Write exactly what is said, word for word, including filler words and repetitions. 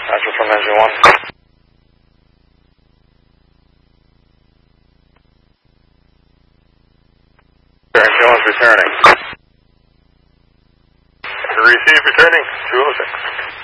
Roger from engine one. Engine one's returning. Receive returning, two oh six.